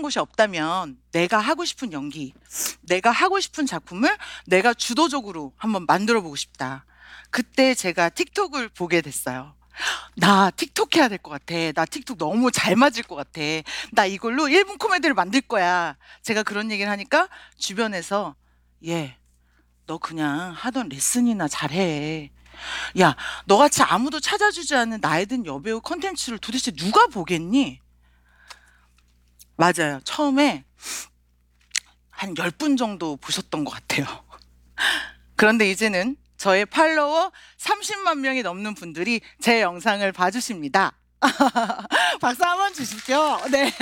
촬영한 곳이 없다면 내가 하고 싶은 연기, 내가 하고 싶은 작품을 내가 주도적으로 한번 만들어 보고 싶다. 그때 제가 틱톡을 보게 됐어요. 나 틱톡 해야 될 것 같아. 나 틱톡 너무 잘 맞을 것 같아. 나 이걸로 1분 코미디를 만들 거야. 제가 그런 얘기를 하니까 주변에서 얘, 너 그냥 하던 레슨이나 잘해. 야, 너같이 아무도 찾아주지 않는 나이 든 여배우 컨텐츠를 도대체 누가 보겠니? 맞아요. 처음에 한 10분 정도 보셨던 것 같아요. 그런데 이제는 저의 팔로워 30만 명이 넘는 분들이 제 영상을 봐주십니다. 박수 한번 주십시오. 네.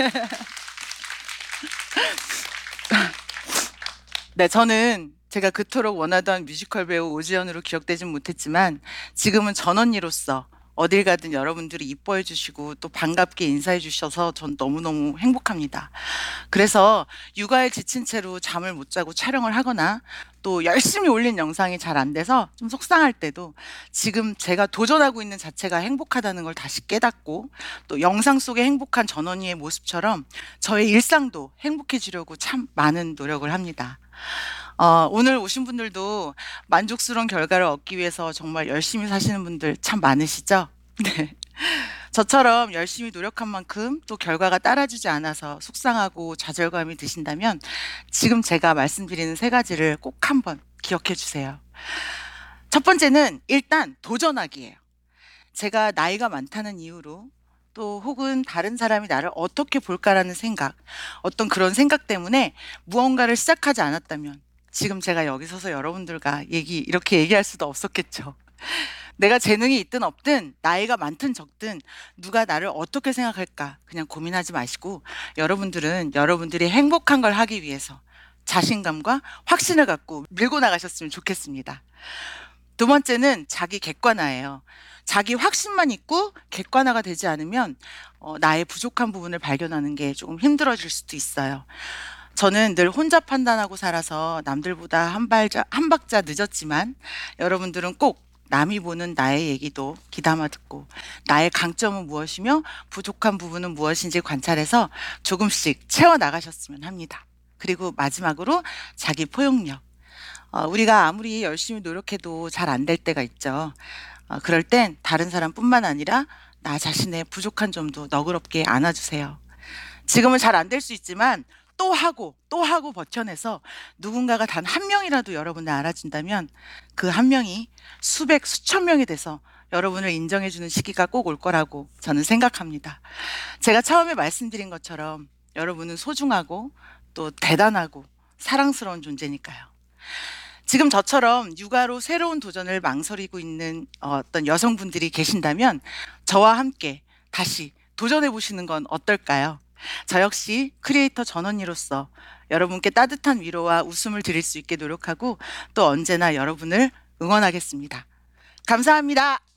네, 저는 제가 그토록 원하던 뮤지컬 배우 오지연으로 기억되진 못했지만 지금은 전언니로서 어딜 가든 여러분들이 이뻐해 주시고 또 반갑게 인사해 주셔서 전 너무너무 행복합니다. 그래서 육아에 지친 채로 잠을 못 자고 촬영을 하거나 또 열심히 올린 영상이 잘 안 돼서 좀 속상할 때도 지금 제가 도전하고 있는 자체가 행복하다는 걸 다시 깨닫고 또 영상 속의 행복한 전원이의 모습처럼 저의 일상도 행복해지려고 참 많은 노력을 합니다. 오늘 오신 분들도 만족스러운 결과를 얻기 위해서 정말 열심히 사시는 분들 참 많으시죠? 네. 저처럼 열심히 노력한 만큼 또 결과가 따라주지 않아서 속상하고 좌절감이 드신다면 지금 제가 말씀드리는 세 가지를 꼭 한번 기억해 주세요. 첫 번째는 일단 도전하기예요. 제가 나이가 많다는 이유로 또 혹은 다른 사람이 나를 어떻게 볼까라는 생각, 어떤 그런 생각 때문에 무언가를 시작하지 않았다면 지금 제가 여기 서서 여러분들과 이렇게 얘기할 수도 없었겠죠. 내가 재능이 있든 없든 나이가 많든 적든 누가 나를 어떻게 생각할까 그냥 고민하지 마시고 여러분들은 여러분들이 행복한 걸 하기 위해서 자신감과 확신을 갖고 밀고 나가셨으면 좋겠습니다. 두 번째는 자기 객관화예요. 자기 확신만 있고 객관화가 되지 않으면 나의 부족한 부분을 발견하는 게 조금 힘들어질 수도 있어요. 저는 늘 혼자 판단하고 살아서 남들보다 한 박자 늦었지만 여러분들은 꼭 남이 보는 나의 얘기도 귀담아 듣고 나의 강점은 무엇이며 부족한 부분은 무엇인지 관찰해서 조금씩 채워 나가셨으면 합니다. 그리고 마지막으로 자기 포용력. 우리가 아무리 열심히 노력해도 잘 안 될 때가 있죠. 그럴 땐 다른 사람뿐만 아니라 나 자신의 부족한 점도 너그럽게 안아주세요. 지금은 잘 안 될 수 있지만 또 하고 버텨내서 누군가가 단 한 명이라도 여러분을 알아준다면 그 한 명이 수백, 수천 명이 돼서 여러분을 인정해주는 시기가 꼭 올 거라고 저는 생각합니다. 제가 처음에 말씀드린 것처럼 여러분은 소중하고 또 대단하고 사랑스러운 존재니까요. 지금 저처럼 육아로 새로운 도전을 망설이고 있는 어떤 여성분들이 계신다면 저와 함께 다시 도전해 보시는 건 어떨까요? 저 역시 크리에이터 전원이로서 여러분께 따뜻한 위로와 웃음을 드릴 수 있게 노력하고 또 언제나 여러분을 응원하겠습니다. 감사합니다.